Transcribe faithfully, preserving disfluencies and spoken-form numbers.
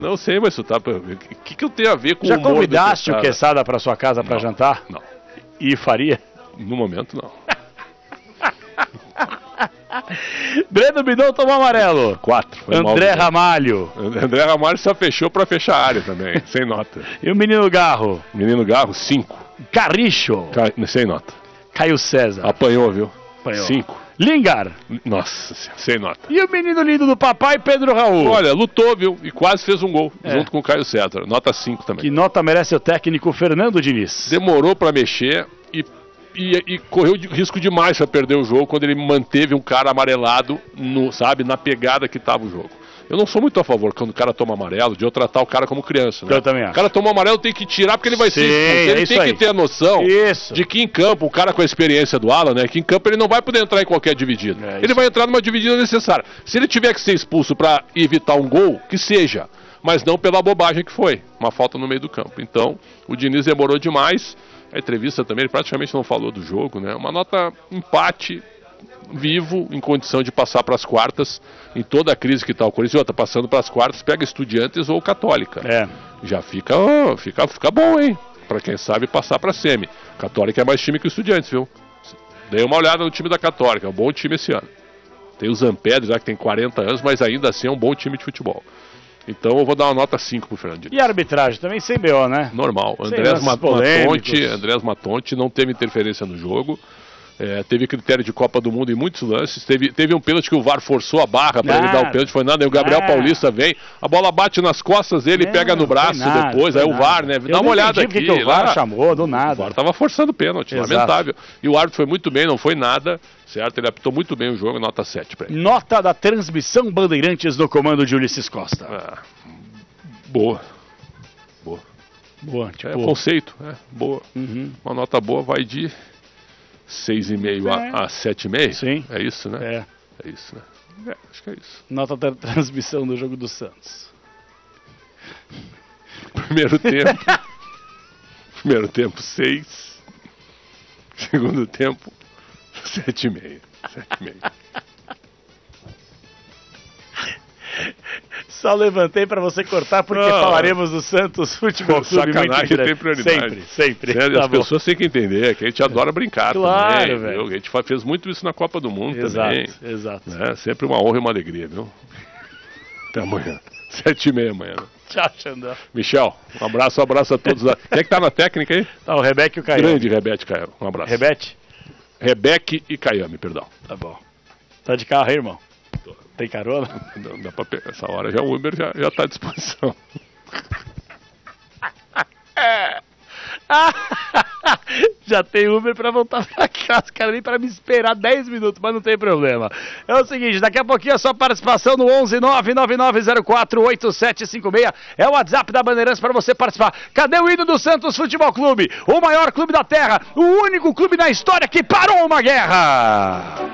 Não sei, mas isso tá... O que, que eu tenho a ver com Já o humor convidaste o Quesada para sua casa para jantar? Não. E faria? No momento, não. Breno Bidon tomou amarelo. Quatro. André Ramalho. André Ramalho só fechou pra fechar a área também, sem nota. E o menino Garro? Menino Garro, cinco. Carricho. Ca... Sem nota. Caio César. Apanhou, viu? Apanhou. Cinco. Lingar. Nossa, sem nota. E o menino lindo do papai, Pedro Raul? Olha, lutou, viu? E quase fez um gol, é. junto com o Caio César. Nota cinco também. Que nota merece o técnico Fernando Diniz? Demorou pra mexer e, e, e correu de, risco demais pra perder o jogo quando ele manteve um cara amarelado, no, sabe, na pegada que tava o jogo. Eu não sou muito a favor, quando o cara toma amarelo, de eu tratar o cara como criança, né? Eu também acho. O cara tomou amarelo, tem que tirar porque ele vai Sim, ser expulso. Ele é tem aí. que ter a noção isso. de que em campo, o cara com a experiência do Alan, né? Que em campo ele não vai poder entrar em qualquer dividida. É ele vai entrar numa dividida necessária. Se ele tiver que ser expulso para evitar um gol, que seja. Mas não pela bobagem que foi. Uma falta no meio do campo. Então, o Diniz demorou demais. A entrevista também, ele praticamente não falou do jogo, né? Uma nota empate, vivo, em condição de passar para as quartas, em toda a crise que está o Corinthians. Está passando para as quartas, pega Estudiantes ou Católica. É. Já fica, oh, fica, fica bom, hein? Para quem sabe passar para a semi. Católica é mais time que o Estudiantes, viu? Dei uma olhada no time da Católica, é um bom time esse ano. Tem o Zampedro, já que tem quarenta anos, mas ainda assim é um bom time de futebol. Então eu vou dar uma nota cinco pro Fernando Diniz. E a arbitragem também sem B O, né? Normal. Sem Andrés Matonte, polêmicos. Andrés Matonte não teve interferência no jogo. É, teve critério de Copa do Mundo em muitos lances. Teve, teve um pênalti que o V A R forçou a barra para ele dar o pênalti, foi nada. Aí o Gabriel nada. Paulista vem, a bola bate nas costas dele, Não, pega no braço nada, depois. Aí o V A R, né? Eu Dá uma olhada aqui. aqui. Que que o V A R lá, chamou, do nada. O V A R tava forçando o pênalti, Exato. lamentável. E o árbitro foi muito bem, não foi nada. Certo? Ele apitou muito bem o jogo, nota sete para ele. Nota da transmissão Bandeirantes no comando de Ulisses Costa. Ah, boa. Boa. Boa, tipo... É conceito, é, boa. Uhum. Uma nota boa vai de seis vírgula cinco É. a, a sete vírgula cinco. Sim. É isso, né? É. É isso, né? É, acho que é isso. Nota da transmissão do jogo do Santos. Primeiro tempo. Primeiro tempo, seis. Segundo tempo, sete vírgula cinco. sete vírgula cinco. Só levantei para você cortar porque Não. falaremos do Santos Futebol Clube. Sacanagem tem prioridade. Sempre, sempre. Sério, Tá as bom. pessoas têm que entender que a gente adora brincar Claro, também. velho. Viu? A gente fa- fez muito isso na Copa do Mundo Exato, também. exato. Né? Sempre uma honra e uma alegria, viu? Até amanhã. Sete e meia amanhã. Tchau, Xandão. Michel, um abraço, um abraço a todos. Quem é que tá na técnica aí? Tá, o Rebeca e o Caiame. Grande Rebeca e Caiame. Um abraço. Rebete? Rebeca e Caiame, perdão. Tá bom. Tá de carro aí, irmão? Tem carona? Não dá pra pegar. Essa hora já o Uber já, já tá à disposição. Já tem Uber pra voltar pra casa, cara, nem pra me esperar dez minutos, mas não tem problema. É o seguinte, daqui a pouquinho a sua participação no onze nove nove nove zero quatro oito sete cinco seis é o WhatsApp da Bandeirantes pra você participar. Cadê o hino do Santos Futebol Clube? O maior clube da terra, o único clube na história que parou uma guerra!